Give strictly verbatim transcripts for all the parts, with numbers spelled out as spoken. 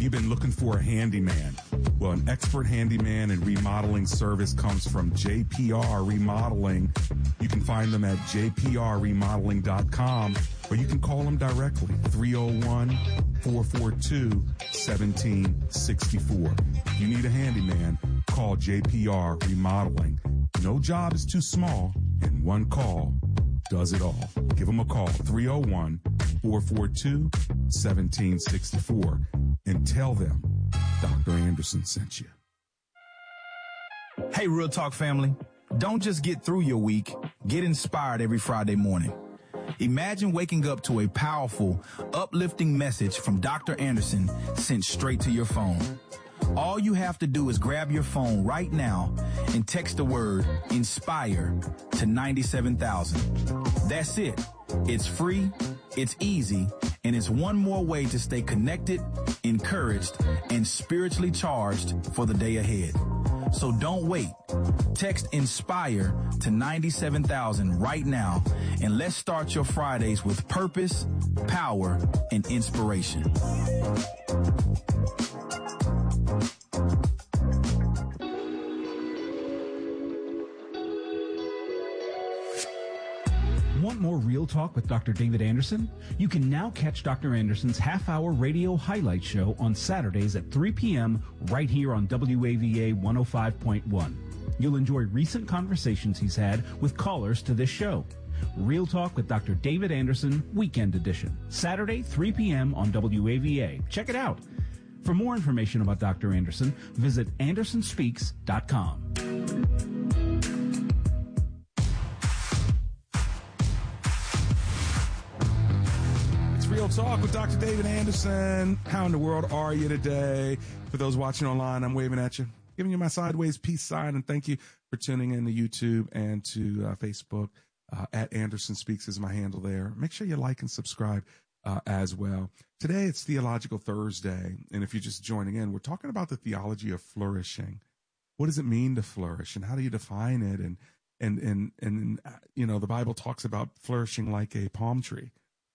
you've been looking for a handyman? Well, an expert handyman and remodeling service comes from J P R Remodeling. You can find them at j p r remodeling dot com, or you can call them directly, three oh one, four four two, one seven six four. If you need a handyman, call J P R Remodeling. No job is too small, and one call does it all. Give them a call, three oh one, four four two, one seven six four, and tell them Doctor Anderson sent you. Hey, Real Talk family. Don't just get through your week. Get inspired every Friday morning. Imagine waking up to a powerful, uplifting message from Doctor Anderson sent straight to your phone. All you have to do is grab your phone right now and text the word INSPIRE to ninety-seven thousand. That's it. It's free, it's easy, and it's one more way to stay connected, encouraged, and spiritually charged for the day ahead. So don't wait. Text INSPIRE to ninety-seven thousand right now, and let's start your Fridays with purpose, power, and inspiration. Want more Real Talk with Doctor David Anderson? You can now catch Doctor Anderson's half-hour radio highlight show on Saturdays at three p.m. right here on W A V A one oh five point one. You'll enjoy recent conversations he's had with callers to this show. Real Talk with Doctor David Anderson, Weekend Edition. Saturday, three p.m. on W A V A. Check it out. For more information about Doctor Anderson, visit anderson speaks dot com. Real Talk with Doctor David Anderson. How in the world are you today? For those watching online, I'm waving at you, giving you my sideways peace sign, and thank you for tuning in to YouTube and to uh, Facebook. Uh, at Anderson Speaks is my handle there. Make sure you like and subscribe uh, as well. Today, it's Theological Thursday, and if you're just joining in, we're talking about the theology of flourishing. What does it mean to flourish, and how do you define it? And, and, and, and uh, you know, the Bible talks about flourishing like a palm tree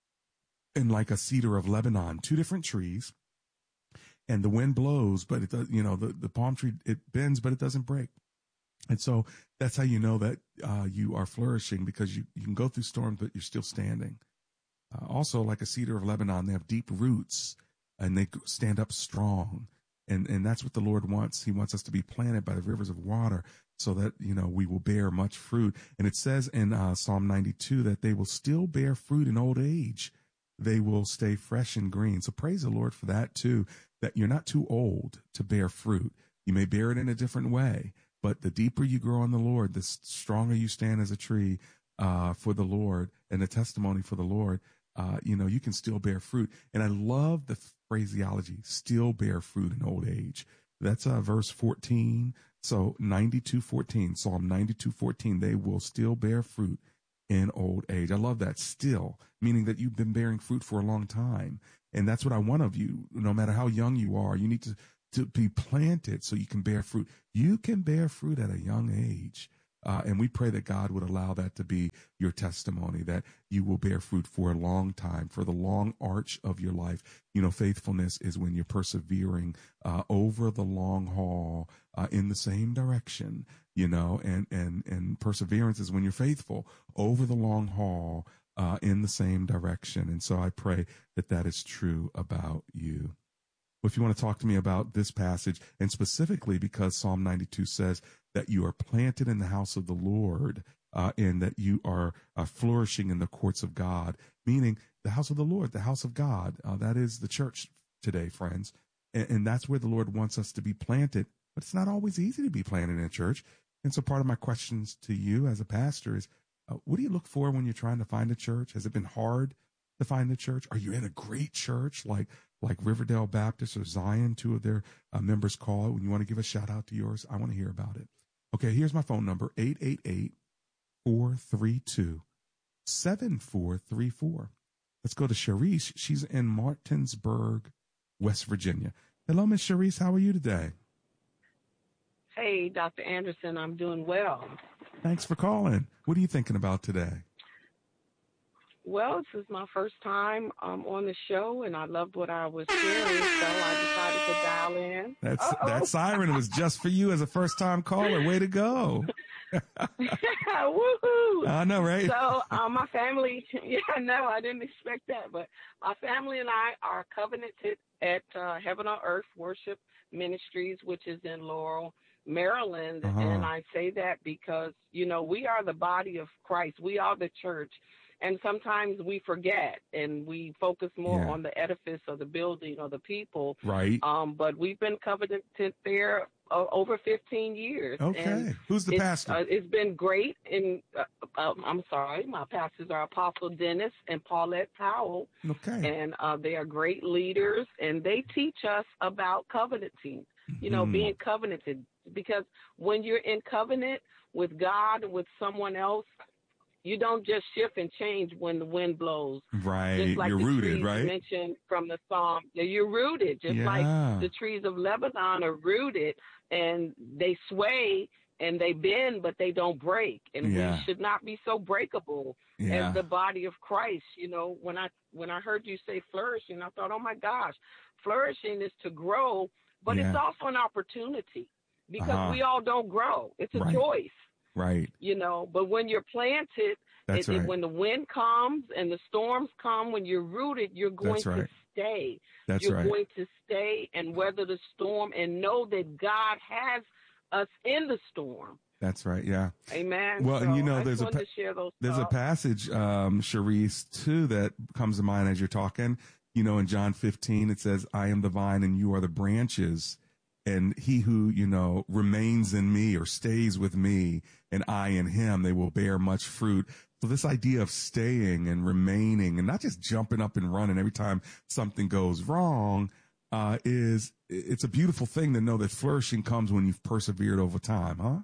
and like a cedar of Lebanon, two different trees, and the wind blows, but it does, you know, the, the palm tree, it bends, but it doesn't break. And so that's how you know that uh, you are flourishing, because you, you can go through storms, but you're still standing. Uh, also, like a cedar of Lebanon, they have deep roots and they stand up strong. And, and that's what the Lord wants. He wants us to be planted by the rivers of water so that, you know, we will bear much fruit. And it says in uh, Psalm ninety-two that they will still bear fruit in old age. They will stay fresh and green. So praise the Lord for that too, that you're not too old to bear fruit. You may bear it in a different way, but the deeper you grow in the Lord, the stronger you stand as a tree uh, for the Lord and a testimony for the Lord. Uh, you know, you can still bear fruit. And I love the phraseology, still bear fruit in old age. That's uh, verse fourteen. So ninety-two fourteen, Psalm ninety-two fourteen, they will still bear fruit in old age. I love that, still, meaning that you've been bearing fruit for a long time. And that's what I want of you. No matter how young you are, you need to, to be planted so you can bear fruit. You can bear fruit at a young age. Uh, and we pray that God would allow that to be your testimony, that you will bear fruit for a long time, for the long arch of your life. You know, faithfulness is when you're persevering uh, over the long haul uh, in the same direction, you know, and, and, and perseverance is when you're faithful over the long haul uh, in the same direction. And so I pray that that is true about you. If you want to talk to me about this passage, and specifically because Psalm ninety-two says that you are planted in the house of the Lord, uh, and that you are uh, flourishing in the courts of God, meaning the house of the Lord, the house of God, uh, that is the church today, friends. And, and that's where the Lord wants us to be planted. But it's not always easy to be planted in a church. And so part of my questions to you as a pastor is, uh, what do you look for when you're trying to find a church? Has it been hard to find a church? Are you in a great church like like Riverdale Baptist or Zion, two of their uh, members call it? When you want to give a shout out to yours, I want to hear about it. Okay, here's my phone number, eight eight eight, four three two, seven four three four. Let's go to Sharice. She's in Martinsburg, West Virginia. Hello, Miss Sharice. How are you today? Hey, Doctor Anderson. I'm doing well. Thanks for calling. What are you thinking about today? Well, this is my first time um, on the show, and I loved what I was hearing, so I decided to dial in. That's Uh-oh. that siren was just for you as a first time caller. Way to go. Woohoo! I know, right? So um, my family, yeah, no, I didn't expect that, but my family and I are covenanted at uh, Heaven on Earth Worship Ministries, which is in Laurel, Maryland. Uh-huh. And I say that because, you know, we are the body of Christ. We are the church. And sometimes we forget and we focus more Yeah. on the edifice or the building or the people. Right. Um, but we've been covenanted there uh, over fifteen years. Okay. And Who's the it's, pastor? Uh, it's been great. And uh, um, I'm sorry, my pastors are Apostle Dennis and Paulette Powell. Okay. And uh, they are great leaders, and they teach us about covenanting, you know, Mhm. being covenanted. Because when you're in covenant with God, with someone else, you don't just shift and change when the wind blows. Right. Just like You're the rooted, trees right? mentioned from the Psalm. Yeah, you're rooted, just Yeah. like the trees of Lebanon are rooted, and they sway and they bend, but they don't break. And Yeah. we should not be so breakable Yeah. as the body of Christ. You know, when I when I heard you say flourishing, I thought, oh my gosh, flourishing is to grow, but Yeah. it's also an opportunity because Uh-huh. we all don't grow. It's a Right. choice. Right. You know, but when you're planted, That's it, it- right. when the wind comes and the storms come, when you're rooted, you're going That's right. to stay. That's you're right. going to stay and weather the storm and know that God has us in the storm. That's right. Yeah. Amen. Well, and you So know, I there's just a wanted pa- to share those There's a thoughts. passage, um, Sharice, too, that comes to mind as you're talking. You know, in John fifteen, it says, I am the vine and you are the branches. And he who, you know, remains in me or stays with me and I in him, they will bear much fruit. So this idea of staying and remaining and not just jumping up and running every time something goes wrong, uh, is, it's a beautiful thing to know that flourishing comes when you've persevered over time, huh?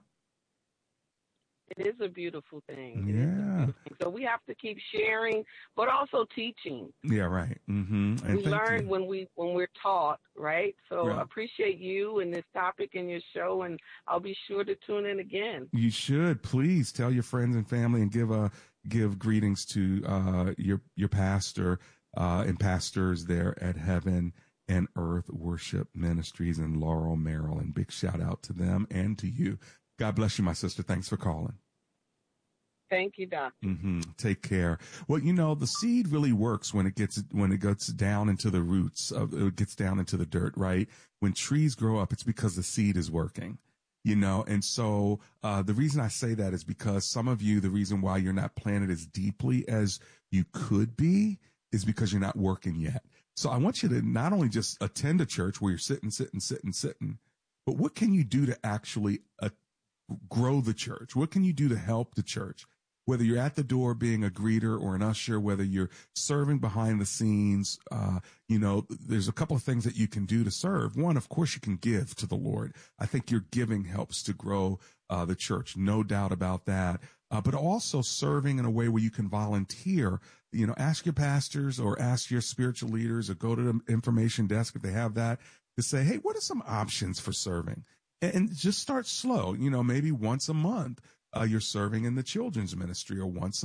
It is a beautiful thing. It is a Yeah. beautiful thing. So we have to keep sharing, but also teaching. Yeah, right. Mm-hmm. And We thank learn you. when we when we're taught, right? So Right. I appreciate you and this topic and your show, and I'll be sure to tune in again. You should please tell your friends and family and give a give greetings to uh, your your pastor uh, and pastors there at Heaven and Earth Worship Ministries in Laurel, Maryland. Big shout out to them and to you. God bless you, my sister. Thanks for calling. Thank you, Doctor. Mm-hmm. Take care. Well, you know, the seed really works when it gets when it gets down into the roots of it gets down into the dirt, right? When trees grow up, it's because the seed is working. You know, and so uh, the reason I say that is because some of you, the reason why you're not planted as deeply as you could be is because you're not working yet. So I want you to not only just attend a church where you're sitting, sitting, sitting, sitting, but what can you do to actually uh, grow the church? What can you do to help the church? Whether you're at the door being a greeter or an usher, whether you're serving behind the scenes, uh, you know, there's a couple of things that you can do to serve. One, of course, you can give to the Lord. I think your giving helps to grow uh, the church, no doubt about that. Uh, but also serving in a way where you can volunteer. You know, ask your pastors or ask your spiritual leaders or go to the information desk if they have that to say, hey, what are some options for serving? And, and just start slow. You know, maybe once a month. Uh, you're serving in the children's ministry or once